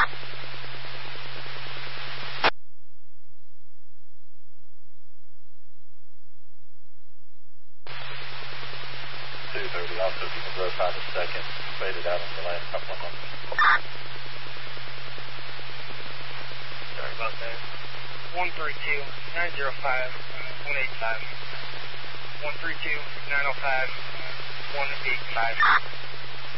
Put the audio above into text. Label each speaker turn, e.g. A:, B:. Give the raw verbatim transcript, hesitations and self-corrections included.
A: two thirty, also if you can verify the second, faded out on the last couple of numbers.
B: Sorry about that. one three two, nine zero five, one eight five. one three two, nine zero five, one eight five.